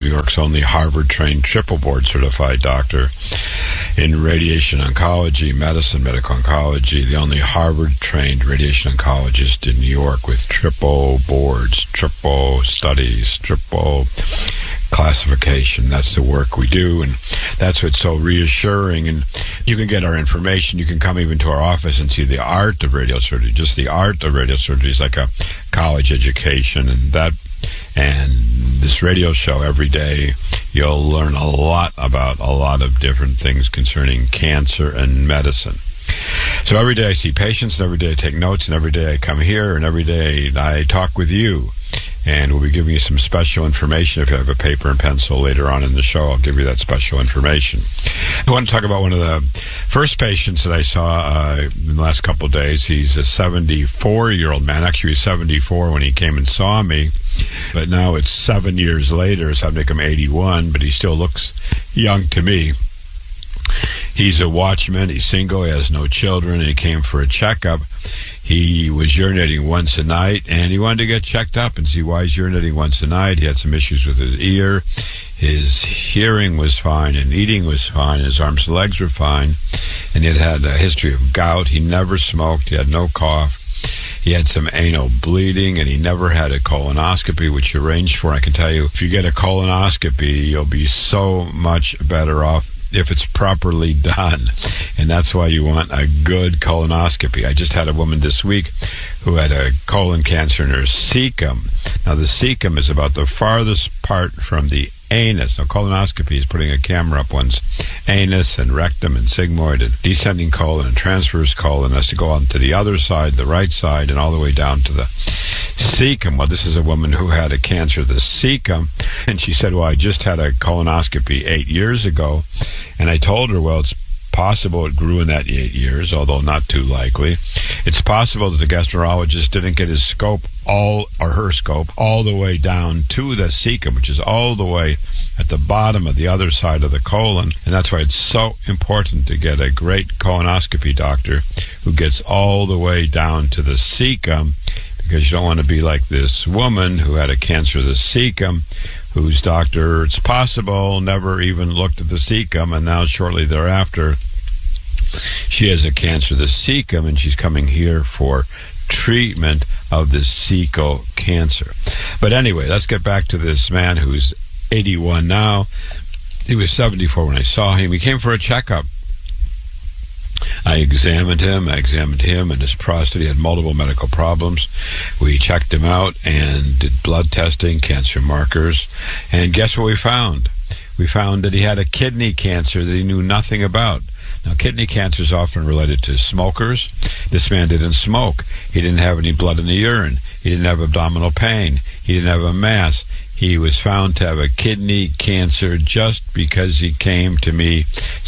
York's only Harvard-trained, triple board-certified doctor in radiation oncology, medicine, medical oncology, the only Harvard-trained radiation oncologist in New York with triple boards, triple studies, triple classification. That's the work we do, and that's what's so reassuring. And you can get our information. You can come even to our office and see the art of radiosurgery. Just the art of radiosurgery is like a college education, and this radio show every day, you'll learn a lot about a lot of different things concerning cancer and medicine. So every day I see patients, and every day I take notes, and every day I come here, and every day I talk with you. And we'll be giving you some special information. If you have a paper and pencil later on in the show, I'll give you that special information. I want to talk about one of the first patients that I saw in the last couple of days. He's a 74-year-old man. Actually, he was 74 when he came and saw me. But now it's 7 years later, so I'd make him 81, but he still looks young to me. He's a watchman. He's single. He has no children. And he came for a checkup. He was urinating once a night, and he wanted to get checked up and see why he's urinating once a night. He had some issues with his ear. His hearing was fine, and eating was fine. His arms and legs were fine, and he had a history of gout. He never smoked. He had no cough. He had some anal bleeding, and he never had a colonoscopy, which you arranged for. I can tell you, if you get a colonoscopy, you'll be so much better off if it's properly done. And that's why you want a good colonoscopy. I just had a woman this week who had a colon cancer in her cecum. Now, the cecum is about the farthest part from the anus. Now, colonoscopy is putting a camera up one's anus and rectum and sigmoid and descending colon and transverse colon. Has to go on to the other side, the right side, and all the way down to the cecum. Well, this is a woman who had a cancer of the cecum, and she said, well, I just had a colonoscopy 8 years ago. And I told her, well, it's possible it grew in that 8 years, although not too likely. It's possible that the gastroenterologist didn't get his scope all the way down to the cecum, which is all the way at the bottom of the other side of the colon. And that's why it's so important to get a great colonoscopy doctor who gets all the way down to the cecum, because you don't want to be like this woman who had a cancer of the cecum, whose doctor, it's possible, never even looked at the cecum, and now shortly thereafter, she has a cancer of the cecum, and she's coming here for treatment of the cecal cancer. But anyway, let's get back to this man who's 81 now. He was 74 when I saw him. He came for a checkup. I examined him, and his prostate. He had multiple medical problems. We checked him out and did blood testing, cancer markers, and guess what we found? We found that he had a kidney cancer that he knew nothing about. Now, kidney cancer is often related to smokers. This man didn't smoke. He didn't have any blood in the urine. He didn't have abdominal pain. He didn't have a mass. He was found to have a kidney cancer just because he came to me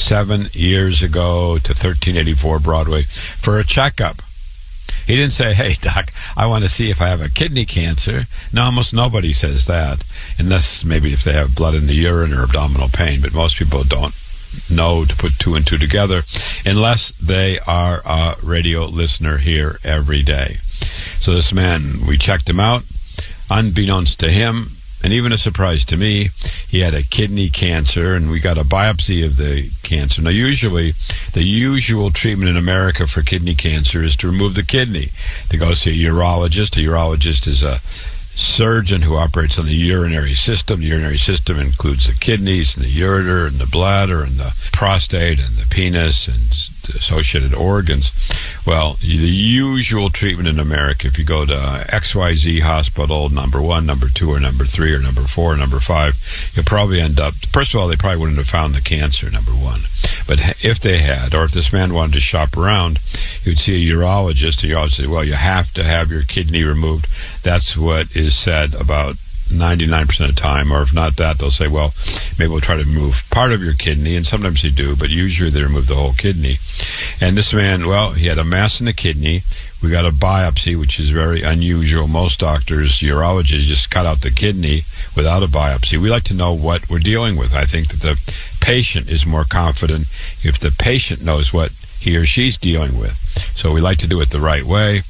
7 years ago to 1384 Broadway for a checkup. He didn't say, hey, doc, I want to see if I have a kidney cancer. No, almost nobody says that, unless maybe if they have blood in the urine or abdominal pain, but most people don't know to put two and two together unless they are a radio listener here every day. So this man, we checked him out. Unbeknownst to him, and even a surprise to me, he had a kidney cancer, and we got a biopsy of the cancer. Now, usually, the usual treatment in America for kidney cancer is to remove the kidney, to go see a urologist. A urologist is a surgeon who operates on the urinary system. The urinary system includes the kidneys and the ureter and the bladder and the prostate and the penis and the associated organs. Well, the usual treatment in America, if you go to XYZ hospital, number 1, number 2, or number 3, or number 4, or number 5, you'll probably end up, first of all, they probably wouldn't have found the cancer, number 1. But if they had, or if this man wanted to shop around, he would see a urologist. The urologist would say, well, you have to have your kidney removed. That's what is said about 99% of the time, or if not that, they'll say, well, maybe we'll try to remove part of your kidney, and sometimes they do, but usually they remove the whole kidney. And this man, well, he had a mass in the kidney. We got a biopsy, which is very unusual. Most doctors, urologists, just cut out the kidney without a biopsy. We like to know what we're dealing with. I think that the patient is more confident if the patient knows what he or she's dealing with. So we like to do it the right way.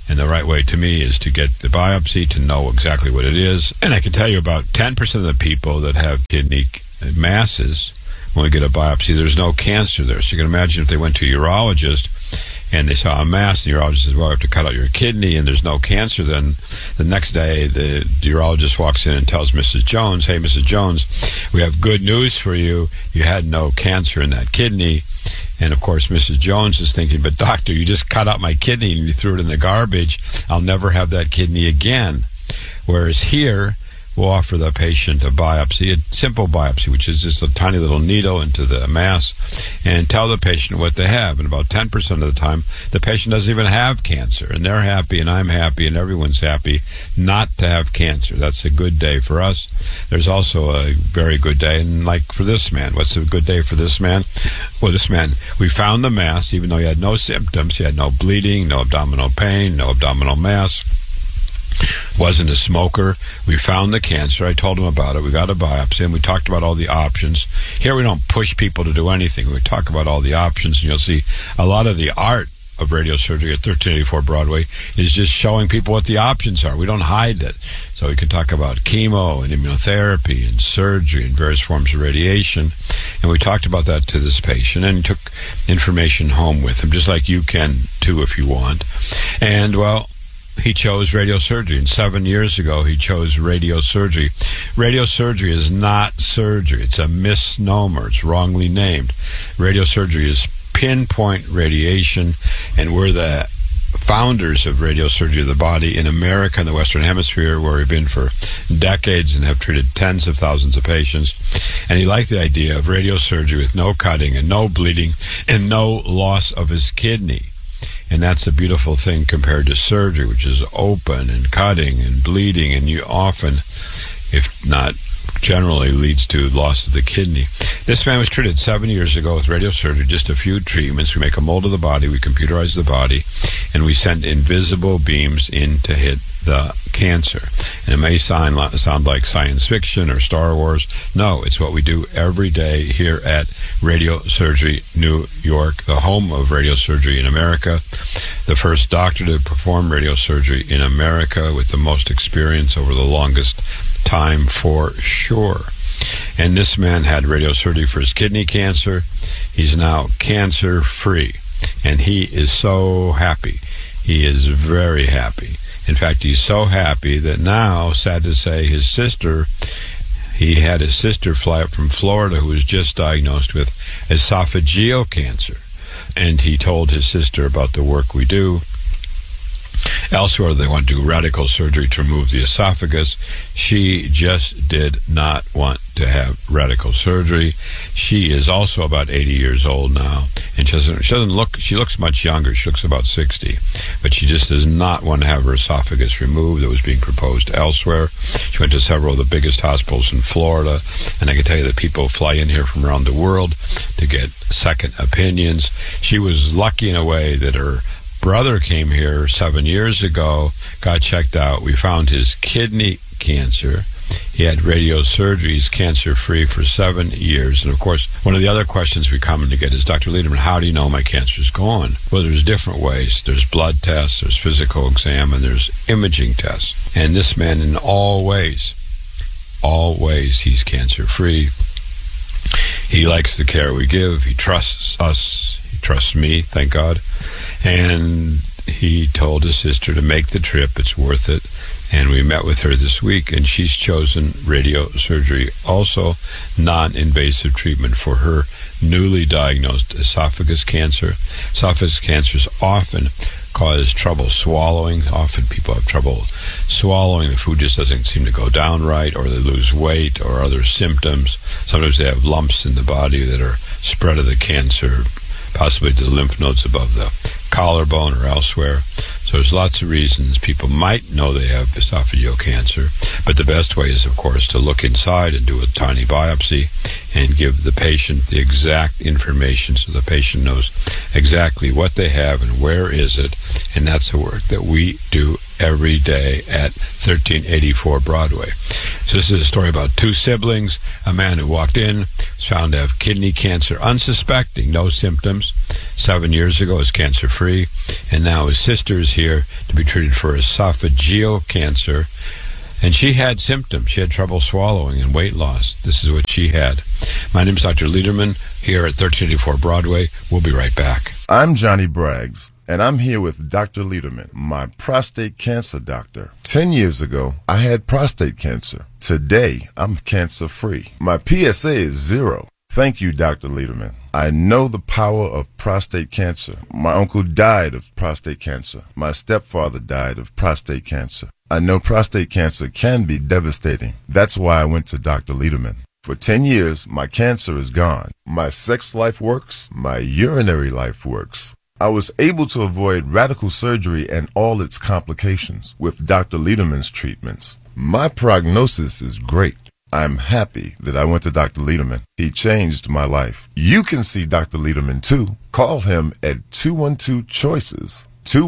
And the right way to me is to get the biopsy, to know exactly what it is. And I can tell you about 10% of the people that have kidney masses, when we get a biopsy, there's no cancer there. So you can imagine if they went to a urologist and they saw a mass, and the urologist says, well, I have to cut out your kidney, and there's no cancer, then the next day the urologist walks in and tells Mrs. Jones, hey, Mrs. Jones, we have good news for you. You had no cancer in that kidney. And, of course, Mrs. Jones is thinking, but doctor, you just cut out my kidney and you threw it in the garbage. I'll never have that kidney again. Whereas here, we'll offer the patient a biopsy, a simple biopsy, which is just a tiny little needle into the mass, and tell the patient what they have. And about 10% of the time, the patient doesn't even have cancer. And they're happy, and I'm happy, and everyone's happy not to have cancer. That's a good day for us. There's also a very good day, and like for this man, what's a good day for this man? Well, this man, we found the mass, even though he had no symptoms. He had no bleeding, no abdominal pain, no abdominal mass. Wasn't a smoker. We found the cancer. I told him about it. We got a biopsy, and we talked about all the options. Here we don't push people to do anything. We talk about all the options, and you'll see a lot of the art of radiosurgery at 1384 Broadway is just showing people what the options are. We don't hide it. So we can talk about chemo and immunotherapy and surgery and various forms of radiation. And we talked about that to this patient and took information home with him, just like you can too if you want. And, well, he chose radiosurgery. And 7 years ago, he chose radiosurgery. Radiosurgery is not surgery. It's a misnomer. It's wrongly named. Radiosurgery is pinpoint radiation, and we're the founders of radiosurgery of the body in America and the Western Hemisphere, where we've been for decades and have treated tens of thousands of patients. And he liked the idea of radiosurgery with no cutting and no bleeding and no loss of his kidney. And that's a beautiful thing compared to surgery, which is open and cutting and bleeding, and you often, if not generally, leads to loss of the kidney. This man was treated 7 years ago with radiosurgery, just a few treatments. We make a mold of the body, we computerize the body, and we send invisible beams in to hit the cancer. And it may sound like science fiction or Star Wars. No, it's what we do every day here at Radiosurgery New York, the home of radiosurgery in America, the first doctor to perform radiosurgery in America with the most experience over the longest time for sure. And this man had radiosurgery for his kidney cancer. He's now cancer-free, and he is so happy. He is very happy. In fact, he's so happy that now, sad to say, he had his sister fly up from Florida who was just diagnosed with esophageal cancer. And he told his sister about the work we do. Elsewhere, they want to do radical surgery to remove the esophagus. She just did not want to have radical surgery. She is also about 80 years old now, and she looks much younger. She looks about 60, but she just does not want to have her esophagus removed. That was being proposed elsewhere. She went to several of the biggest hospitals in Florida, and I can tell you that people fly in here from around the world to get second opinions. She was lucky in a way that her brother came here 7 years ago, got checked out. We found his kidney cancer. He had radiosurgery. He's cancer-free for 7 years. And, of course, one of the other questions we commonly get is, Dr. Lederman, how do you know my cancer is gone? Well, there's different ways. There's blood tests, there's physical exam, and there's imaging tests. And this man, in all ways, he's cancer-free. He likes the care we give. He trusts us. He trusts me, thank God. And he told his sister to make the trip. It's worth it. And we met with her this week, and she's chosen radiosurgery, also non-invasive treatment for her newly diagnosed esophagus cancer. Esophagus cancers often cause trouble swallowing. Often people have trouble swallowing. The food just doesn't seem to go down right, or they lose weight, or other symptoms. Sometimes they have lumps in the body that are spread of the cancer, possibly to the lymph nodes above the collarbone or elsewhere. So there's lots of reasons people might know they have esophageal cancer, but the best way is, of course, to look inside and do a tiny biopsy and give the patient the exact information so the patient knows exactly what they have and where is it. And that's the work that we do every day at 1384 Broadway. So this is a story about two siblings. A man who walked in, was found to have kidney cancer, unsuspecting, no symptoms. 7 years ago, is cancer-free. And now his sister is here to be treated for esophageal cancer. And she had symptoms. She had trouble swallowing and weight loss. This is what she had. My name is Dr. Lederman here at 1384 Broadway. We'll be right back. I'm Johnny Braggs, and I'm here with Dr. Lederman, my prostate cancer doctor. 10 years ago, I had prostate cancer. Today, I'm cancer-free. My PSA is 0. Thank you, Dr. Lederman. I know the power of prostate cancer. My uncle died of prostate cancer. My stepfather died of prostate cancer. I know prostate cancer can be devastating. That's why I went to Dr. Lederman. For 10 years, my cancer is gone. My sex life works. My urinary life works. I was able to avoid radical surgery and all its complications with Dr. Lederman's treatments. My prognosis is great. I'm happy that I went to Dr. Lederman. He changed my life. You can see Dr. Lederman too. Call him at 212-CHOICES.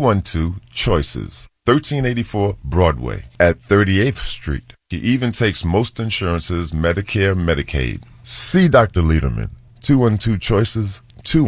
212-CHOICES. 1384 Broadway at 38th Street. He even takes most insurances, Medicare, Medicaid. See Dr. Lederman. 212-CHOICES.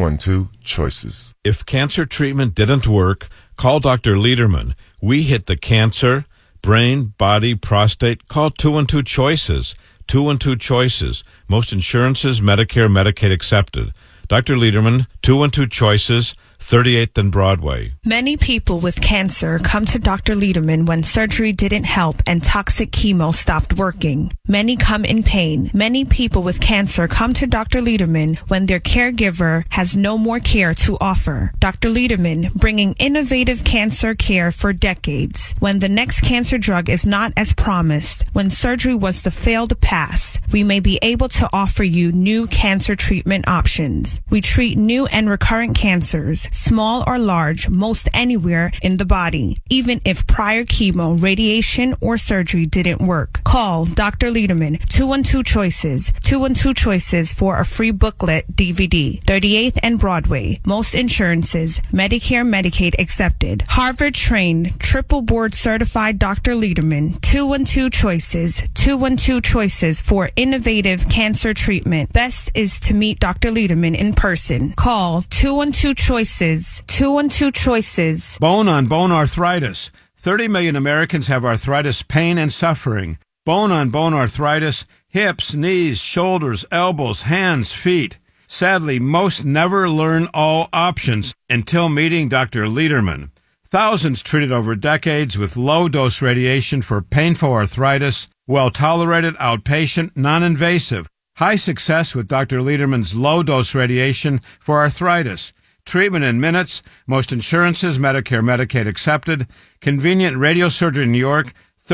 212-CHOICES. If cancer treatment didn't work, call Dr. Lederman. We hit the cancer, brain, body, prostate. Call 212-CHOICES. 212-CHOICES. Most insurances, Medicare, Medicaid accepted. Dr. Lederman, 212-CHOICES, 38th and Broadway. Many people with cancer come to Dr. Lederman when surgery didn't help and toxic chemo stopped working. Many come in pain. Many people with cancer come to Dr. Lederman when their caregiver has no more care to offer. Dr. Lederman, bringing innovative cancer care for decades. When the next cancer drug is not as promised, when surgery was the failed pass, we may be able to offer you new cancer treatment options. We treat new and recurrent cancers, small or large, most anywhere in the body, even if prior chemo, radiation, or surgery didn't work. Call Dr. Lederman, 212-CHOICES, 212-CHOICES for a free booklet DVD, 38th and Broadway. Most insurances, Medicare, Medicaid accepted. Harvard-trained, triple board certified Dr. Lederman, 212-CHOICES, 212-CHOICES for innovative cancer treatment. Best is to meet Dr. Lederman in person. Call 212-CHOICES. 212-CHOICES. Bone-on-bone arthritis. 30 million Americans have arthritis pain and suffering. Bone-on-bone arthritis, hips, knees, shoulders, elbows, hands, feet. Sadly, most never learn all options until meeting Dr. Lederman. Thousands treated over decades with low-dose radiation for painful arthritis, well-tolerated, outpatient, non-invasive. High success with Dr. Lederman's low-dose radiation for arthritis. Treatment in minutes, most insurances, Medicare, Medicaid accepted. Convenient radiosurgery in New York,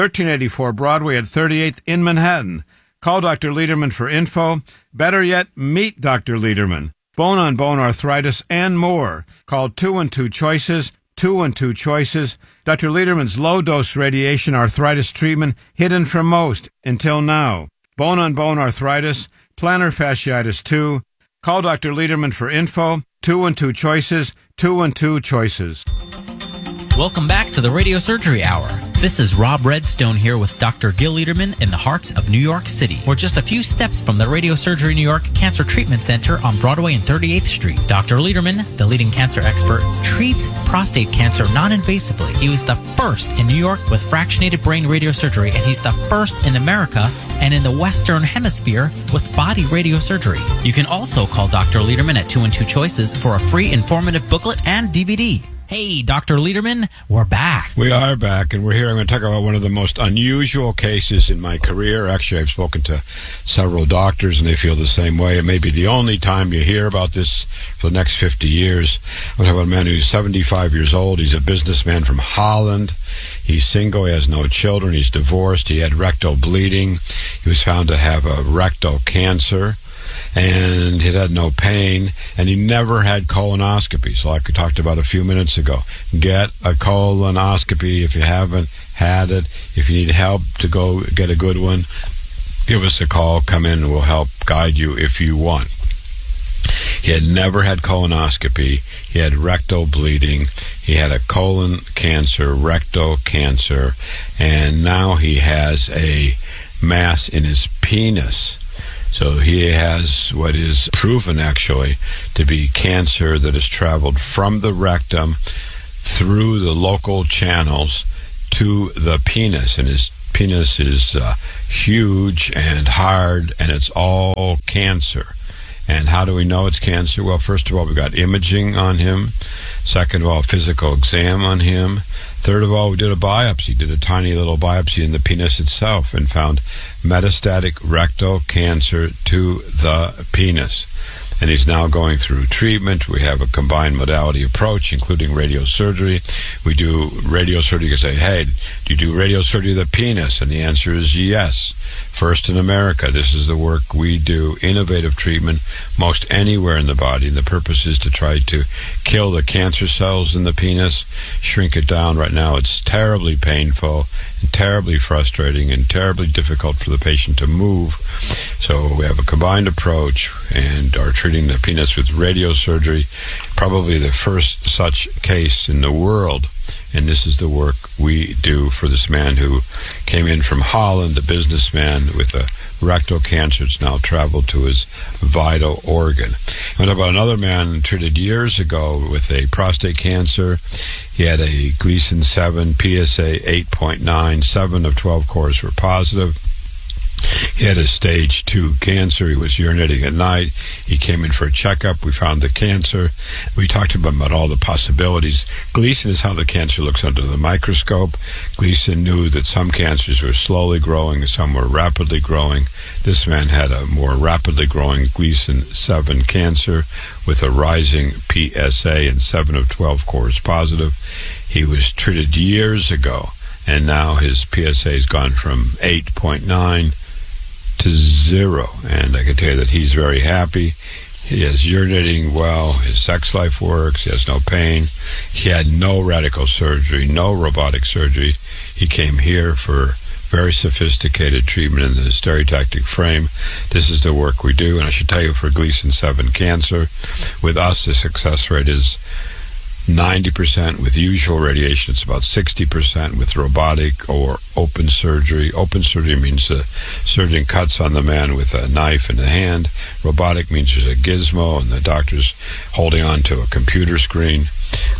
1384 Broadway at 38th in Manhattan. Call Dr. Lederman for info. Better yet, meet Dr. Lederman. Bone-on-bone arthritis and more. Call 212-CHOICES, 212-CHOICES. Dr. Lederman's low-dose radiation arthritis treatment hidden from most until now. Bone-on-bone arthritis, plantar fasciitis 2. Call Dr. Lederman for info. 212-CHOICES, 212-CHOICES. Welcome back to the Radio Surgery Hour. This is Rob Redstone here with Dr. Gil Lederman in the heart of New York City. We're just a few steps from the Radio Surgery New York Cancer Treatment Center on Broadway and 38th Street. Dr. Lederman, the leading cancer expert, treats prostate cancer non-invasively. He was the first in New York with fractionated brain radiosurgery, and he's the first in America and in the Western Hemisphere with body radiosurgery. You can also call Dr. Lederman at 212-CHOICES for a free informative booklet and DVD. Hey, Dr. Lederman, we're back. We are back, and we're here. I'm going to talk about one of the most unusual cases in my career. Actually, I've spoken to several doctors, and they feel the same way. It may be the only time you hear about this for the next 50 years. I'm talking about a man who's 75 years old. He's a businessman from Holland. He's single. He has no children. He's divorced. He had rectal bleeding. He was found to have a rectal cancer. And he had no pain, and he never had colonoscopy. So like we talked about a few minutes ago, get a colonoscopy if you haven't had it. If you need help to go get a good one, give us a call, come in, and we'll help guide you if you want. He had never had colonoscopy. He had rectal bleeding. He had a colon cancer, rectal cancer, and now he has a mass in his penis. So he has what is proven actually to be cancer that has traveled from the rectum through the local channels to the penis, and his penis is huge and hard, and it's all cancer. And how do we know it's cancer? Well, first of all, we got imaging on him. Second of all, physical exam on him. Third of all, we did a biopsy, did a tiny little biopsy in the penis itself and found metastatic rectal cancer to the penis. And he's now going through treatment. We have a combined modality approach, including radiosurgery. We do radiosurgery. You can say, hey, do you do radiosurgery of the penis? And the answer is yes. First in America. This is the work we do. Innovative treatment most anywhere in the body. And the purpose is to try to kill the cancer cells in the penis, shrink it down. Right now it's terribly painful and terribly frustrating and terribly difficult for the patient to move. So we have a combined approach and are treating the penis with radiosurgery, probably the first such case in the world. And this is the work we do for this man who came in from Holland, a businessman with a rectal cancer. It's now traveled to his vital organ. And about another man treated years ago with a prostate cancer. He had a Gleason 7, PSA 8.9, 7 of 12 cores were positive. He had a stage 2 cancer. He was urinating at night. He came in for a checkup. We found the cancer. We talked to him about all the possibilities. Gleason is how the cancer looks under the microscope. Gleason knew that some cancers were slowly growing and some were rapidly growing. This man had a more rapidly growing Gleason 7 cancer with a rising PSA and 7 of 12 cores positive. He was treated years ago, and now his PSA has gone from 8.9 to 0, and I can tell you that he's very happy. He is urinating well. His sex life works. He has no pain. He had no radical surgery, no robotic surgery. He came here for very sophisticated treatment in the stereotactic frame. This is the work we do, and I should tell you, for Gleason 7 cancer, with us the success rate is 90%. With usual radiation, it's about 60%. With robotic or open surgery. Open surgery means the surgeon cuts on the man with a knife in the hand. Robotic means there's a gizmo and the doctor's holding on to a computer screen.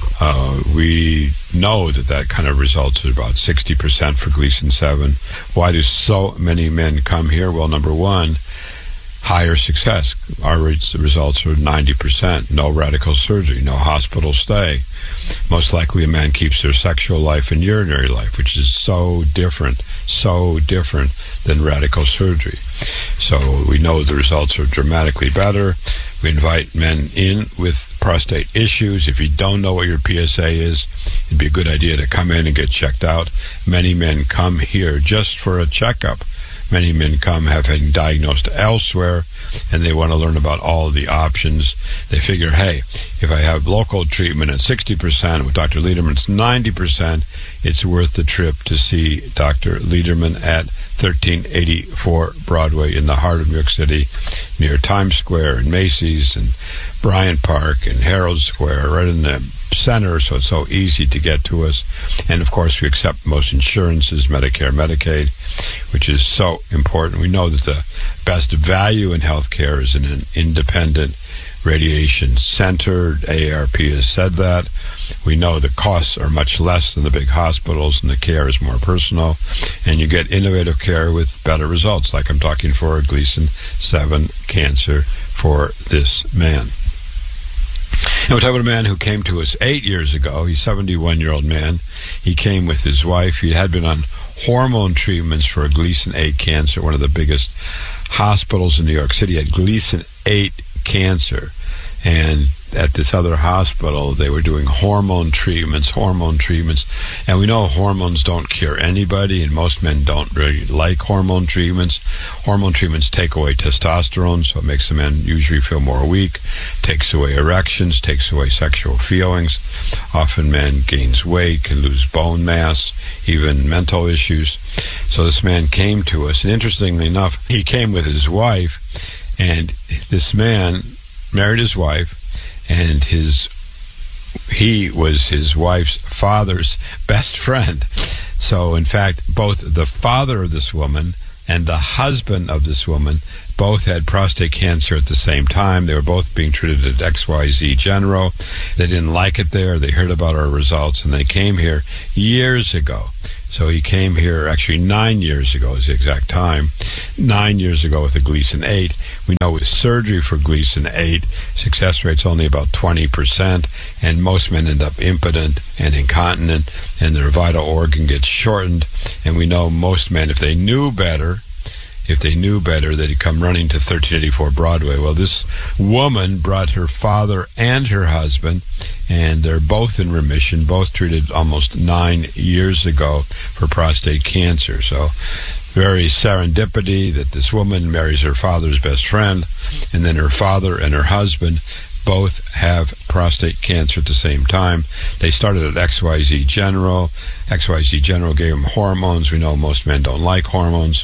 We know that kind of results at about 60% for Gleason 7. Why do so many men come here? Well, number one, higher success. Our results are 90%. No radical surgery, no hospital stay. Most likely a man keeps their sexual life and urinary life, which is so different than radical surgery. So we know the results are dramatically better. We invite men in with prostate issues. If you don't know what your PSA is, it'd be a good idea to come in and get checked out. Many men come here just for a checkup. Many men come having diagnosed elsewhere, and they want to learn about all the options. They figure, hey, if I have local treatment at 60%, with Dr. Lederman it's 90%, it's worth the trip to see Dr. Lederman at 1384 Broadway in the heart of New York City, near Times Square and Macy's and Bryant Park and Herald Square, right in the center, so it's so easy to get to us. And of course, we accept most insurances, Medicare, Medicaid, which is so important. We know that the best value in healthcare is in an independent radiation center. AARP has said that. We know the costs are much less than the big hospitals, and the care is more personal, and you get innovative care with better results, like I'm talking for Gleason 7 cancer for this man. And we're talking about a man who came to us 8 years ago. He's a 71-year-old man. He came with his wife. He had been on hormone treatments for a Gleason 8 cancer, one of the biggest hospitals in New York City had Gleason 8 cancer. And at this other hospital, they were doing hormone treatments, and we know hormones don't cure anybody, and most men don't really like hormone treatments. Hormone treatments take away testosterone, so it makes the men usually feel more weak, takes away erections, takes away sexual feelings. Often men gains weight, can lose bone mass, even mental issues. So this man came to us, and interestingly enough, he came with his wife, and this man married his wife, and he was his wife's father's best friend. So, in fact, both the father of this woman and the husband of this woman both had prostate cancer at the same time. They were both being treated at XYZ General. They didn't like it there. They heard about our results, and they came here years ago. So he came here, actually 9 years ago is the exact time, 9 years ago with a Gleason 8. We know with surgery for Gleason 8, success rate's only about 20%, and most men end up impotent and incontinent, and their vital organ gets shortened. And we know most men, if they knew better, they'd come running to 1384 Broadway. Well, this woman brought her father and her husband, and they're both in remission, both treated almost 9 years ago for prostate cancer. So very serendipity that this woman marries her father's best friend, and then her father and her husband both have prostate cancer at the same time. They started at XYZ General. XYZ General gave them hormones. We know most men don't like hormones.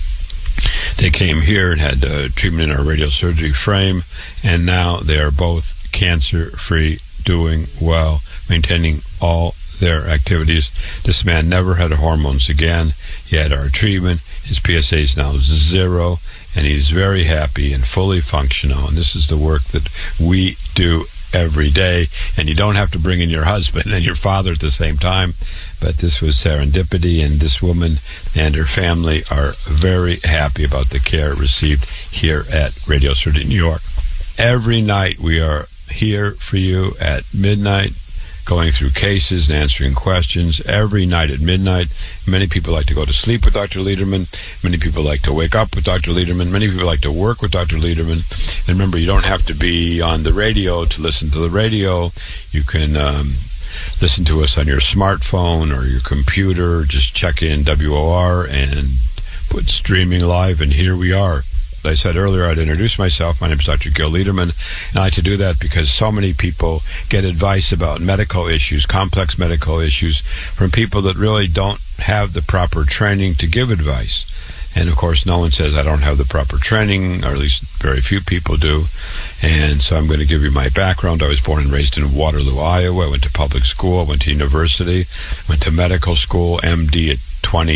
They came here and had treatment in our radiosurgery frame, and now they are both cancer-free, doing well, maintaining all their activities. This man never had hormones again. He had our treatment. His PSA is now 0, and he's very happy and fully functional. And this is the work that we do every day. And you don't have to bring in your husband and your father at the same time. But this was serendipity, and this woman and her family are very happy about the care received here at Radiosurgery New York. Every night we are here for you at midnight, going through cases and answering questions every night at midnight. Many people like to go to sleep with Dr. Lederman. Many people like to wake up with Dr. Lederman. Many people like to work with Dr. Lederman. And remember, you don't have to be on the radio to listen to the radio. You can listen to us on your smartphone or your computer. Just check in WOR and put streaming live, and here we are. I said earlier I'd introduce myself. My name is Dr. Gil Lederman, and I like to do that because so many people get advice about medical issues, complex medical issues, from people that really don't have the proper training to give advice. And, of course, no one says I don't have the proper training, or at least very few people do. And so I'm going to give you my background. I was born and raised in Waterloo, Iowa. I went to public school, went to university, went to medical school, MD at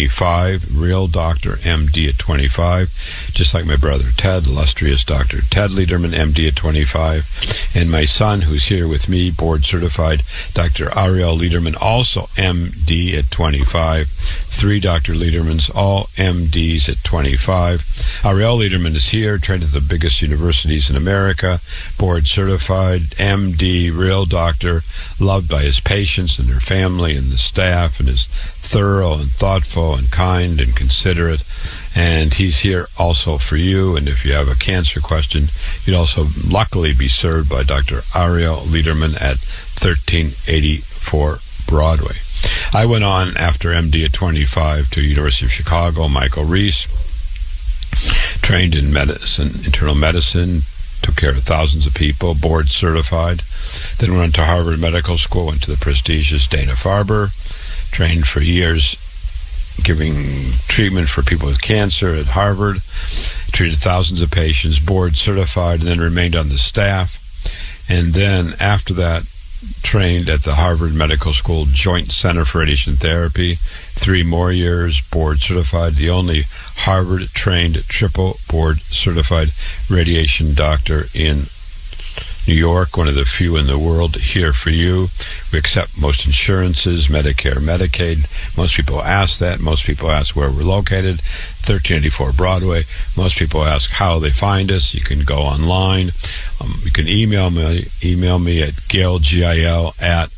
25, real doctor, MD at 25, just like my brother Ted, illustrious Dr. Ted Lederman, MD at 25, and my son, who's here with me, board certified, Dr. Ariel Lederman, also MD at 25, 3 Dr. Ledermans, all MDs at 25. Ariel Lederman is here, trained at the biggest universities in America, board certified, MD, real doctor, loved by his patients and their family and the staff, and is thorough and thoughtful and kind and considerate. And he's here also for you. And if you have a cancer question, you'd also luckily be served by Dr. Ariel Lederman at 1384 Broadway. I went on after MD at 25 to University of Chicago, Michael Reese, trained in medicine, internal medicine, took care of thousands of people, board certified. Then went to Harvard Medical School, went to the prestigious Dana-Farber, trained for years giving treatment for people with cancer at Harvard, treated thousands of patients, board certified, and then remained on the staff. And then after that, trained at the Harvard Medical School Joint Center for Radiation Therapy, 3 more years, board certified, the only Harvard-trained triple board certified radiation doctor in New York, one of the few in the world here for you. We accept most insurances, Medicare, Medicaid. Most people ask that. Most people ask where we're located, 1384 Broadway. Most people ask how they find us. You can go online. You can email me at gailgil at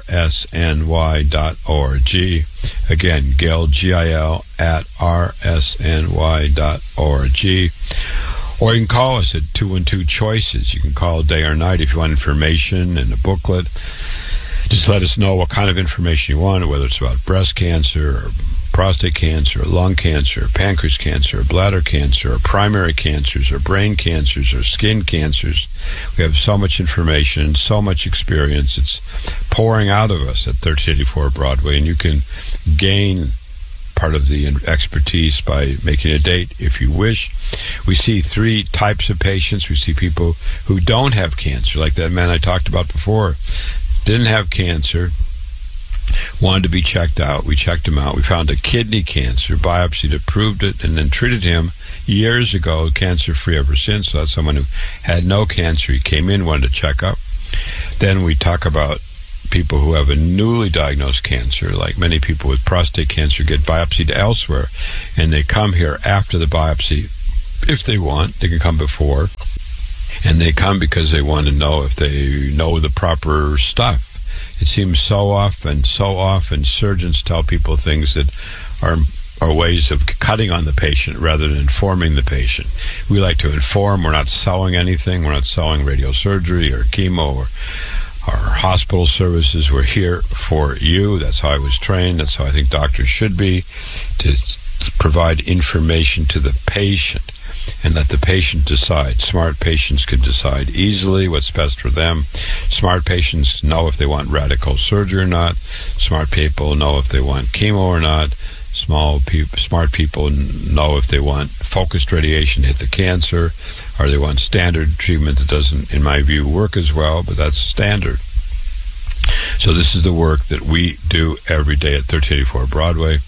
rsny.org. Again, gailgil at rsny.org. Or you can call us at 212 Choices. You can call day or night if you want information and a booklet. Just let us know what kind of information you want, whether it's about breast cancer or prostate cancer or lung cancer or pancreas cancer or bladder cancer or primary cancers or brain cancers or skin cancers. We have so much information, so much experience. It's pouring out of us at 1384 Broadway, and you can gain part of the expertise by making a date if you wish. We see 3 types of patients. We see people who don't have cancer, like that man I talked about before. Didn't have cancer, wanted to be checked out. We checked him out. We found a kidney cancer, biopsy that proved it, and then treated him years ago, cancer-free ever since. So that's someone who had no cancer. He came in, wanted to check up. Then we talk about people who have a newly diagnosed cancer, like many people with prostate cancer get biopsied elsewhere, and they come here after the biopsy. If they want, they can come before, and they come because they want to know if they know the proper stuff. It seems so often surgeons tell people things that are ways of cutting on the patient rather than informing the patient. We like to inform. We're not selling anything. We're not selling radiosurgery or chemo or our hospital services. We're here for you. That's how I was trained. That's how I think doctors should be, to provide information to the patient and let the patient decide. Smart patients can decide easily what's best for them. Smart patients know if they want radical surgery or not. Smart people know if they want chemo or not. Smart people know if they want focused radiation to hit the cancer, or they want standard treatment that doesn't, in my view, work as well, but that's standard. So this is the work that we do every day at 1384 Broadway.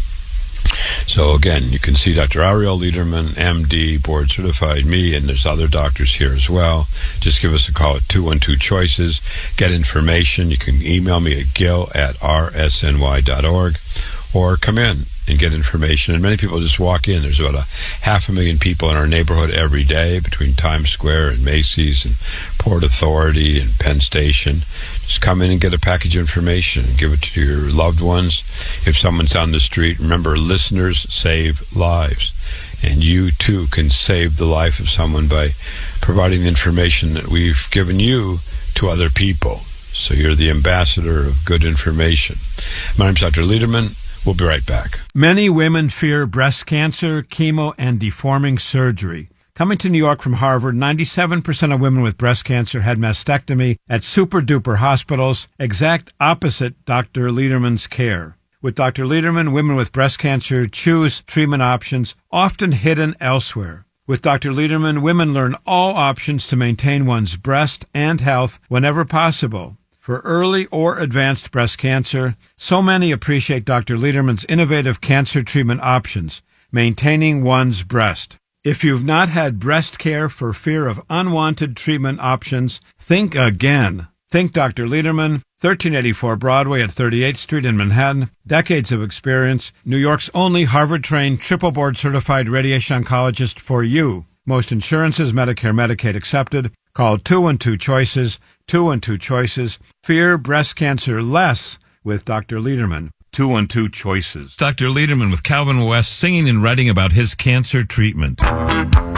So again, you can see Dr. Ariel Lederman, MD, board certified, me, and there's other doctors here as well. Just give us a call at 212 Choices. Get information. You can email me at gil@rsny.org, or come in and get information. And many people just walk in. There's about 500,000 people in our neighborhood every day between Times Square and Macy's and Port Authority and Penn Station. Just come in and get a package of information and give it to your loved ones. If someone's down the street, remember, listeners save lives. And you, too, can save the life of someone by providing the information that we've given you to other people. So you're the ambassador of good information. My name's Dr. Lederman. We'll be right back. Many women fear breast cancer, chemo, and deforming surgery. Coming to New York from Harvard, 97% of women with breast cancer had mastectomy at super-duper hospitals, exact opposite Dr. Lederman's care. With Dr. Lederman, women with breast cancer choose treatment options often hidden elsewhere. With Dr. Lederman, women learn all options to maintain one's breast and health whenever possible. For early or advanced breast cancer, so many appreciate Dr. Lederman's innovative cancer treatment options, maintaining one's breast. If you've not had breast care for fear of unwanted treatment options, think again. Think Dr. Lederman, 1384 Broadway at 38th Street in Manhattan. Decades of experience. New York's only Harvard-trained, triple board-certified radiation oncologist for you. Most insurances, Medicare, Medicaid accepted. Call 212 Choices, 212 Choices. Fear breast cancer less with Dr. Lederman. 212 Choices. Dr. Lederman with Calvin West singing and writing about his cancer treatment.